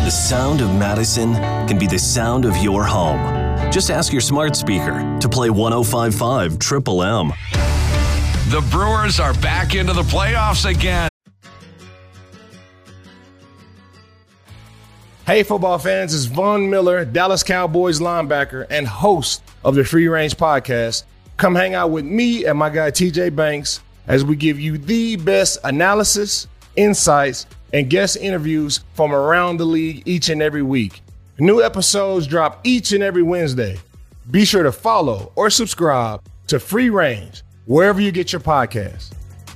The sound of Madison can be the sound of your home. Just ask your smart speaker to play 105.5 Triple M. The Brewers are back into the playoffs again. Hey, football fans, it's Von Miller, Dallas Cowboys linebacker and host of the Free Range Podcast. Come hang out with me and my guy TJ Banks as we give you the best analysis, insights, and guest interviews from around the league each and every week. New episodes drop each and every Wednesday. Be sure to follow or subscribe to Free Range wherever you get your podcasts.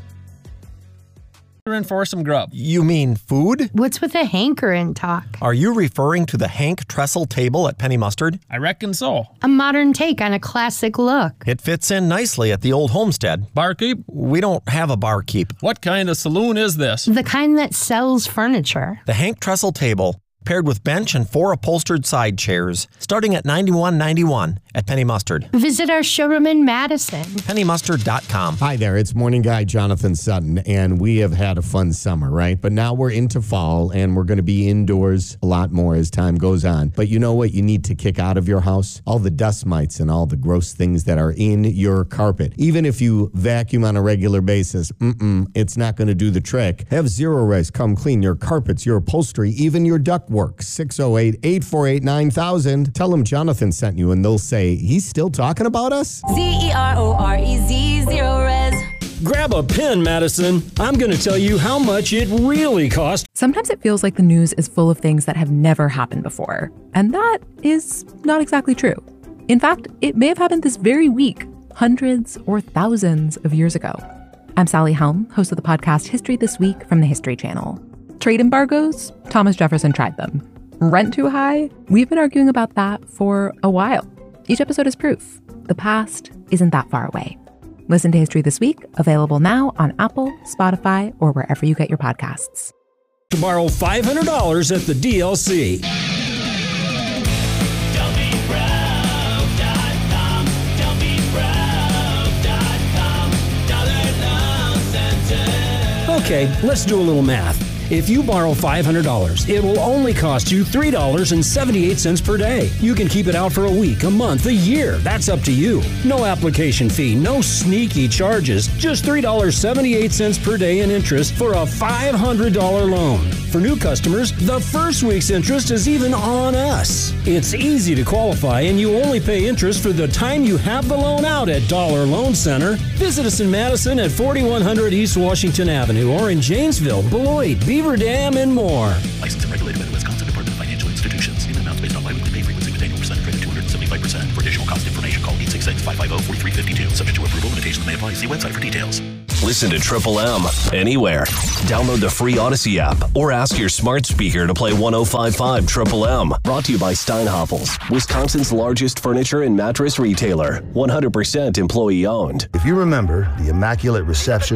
In for some grub. You mean food? What's with the hankering talk? Are you referring to the Hank Trestle table at Penny Mustard? I reckon so. A modern take on a classic look. It fits in nicely at the old homestead. Barkeep? We don't have a barkeep. What kind of saloon is this? The kind that sells furniture. The Hank Trestle table, paired with bench and 4 upholstered side chairs, starting at $91.91 at Penny Mustard. Visit our showroom in Madison. PennyMustard.com. Hi there, it's morning guy Jonathan Sutton, and we have had a fun summer, right? But now we're into fall, and we're going to be indoors a lot more as time goes on. But you know what you need to kick out of your house? All the dust mites and all the gross things that are in your carpet. Even if you vacuum on a regular basis, it's not going to do the trick. Have Zero Res come clean your carpets, your upholstery, even your ductwork. 608-848-9000. Tell them Jonathan sent you, and they'll say, he's still talking about us? ZEROREZ, Zero Res. Grab a pen, Madison. I'm going to tell you how much it really costs. Sometimes it feels like the news is full of things that have never happened before. And that is not exactly true. In fact, it may have happened this very week, hundreds or thousands of years ago. I'm Sally Helm, host of the podcast History This Week from the History Channel. Trade embargoes? Thomas Jefferson tried them. Rent too high? We've been arguing about that for a while. Each episode is proof. The past isn't that far away. Listen to History This Week, available now on Apple, Spotify, or wherever you get your podcasts. To borrow $500 at the DLC. Okay, let's do a little math. If you borrow $500, it will only cost you $3.78 per day. You can keep it out for a week, a month, a year. That's up to you. No application fee, no sneaky charges. Just $3.78 per day in interest for a $500 loan. For new customers, the first week's interest is even on us. It's easy to qualify, and you only pay interest for the time you have the loan out at Dollar Loan Center. Visit us in Madison at 4100 East Washington Avenue or in Janesville, Beloit, Beaver Dam, and more. Licensed and regulated by the Wisconsin Department of Financial Institutions. Payment amounts based on biweekly pay frequency with annual percentage rate of 275%. For additional cost information, call 866-550-4352. Subject to approval, limitations may apply. See website for details. Listen to Triple M anywhere. Download the free Odyssey app or ask your smart speaker to play 105.5 Triple M. Brought to you by Steinhoffels, Wisconsin's largest furniture and mattress retailer. 100% employee owned. If you remember the Immaculate Reception.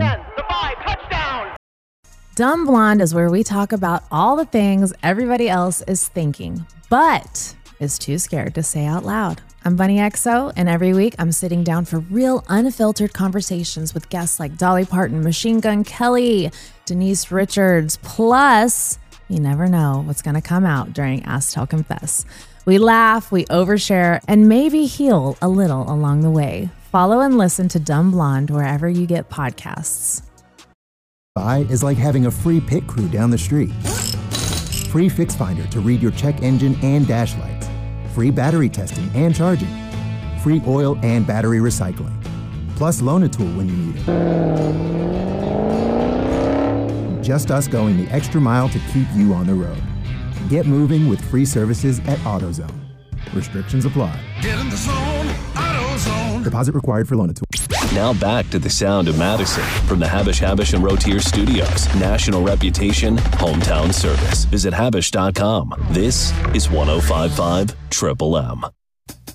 Dumb Blonde is where we talk about all the things everybody else is thinking, but is too scared to say out loud. I'm Bunny XO, and every week I'm sitting down for real, unfiltered conversations with guests like Dolly Parton, Machine Gun Kelly, Denise Richards, plus you never know what's going to come out during Ask Tell Confess. We laugh, we overshare, and maybe heal a little along the way. Follow and listen to Dumb Blonde wherever you get podcasts. Is like having a free pit crew down the street. Free Fix Finder to read your check engine and dash lights. Free battery testing and charging. Free oil and battery recycling. Plus Loan-A-Tool when you need it. Just us going the extra mile to keep you on the road. Get moving with free services at AutoZone. Restrictions apply. Get in the zone, AutoZone. Deposit required for Loan-A-Tool. Now back to the sound of Madison from the Habish, and Rotier Studios. National reputation, hometown service. Visit Habish.com. This is 105.5 Triple M.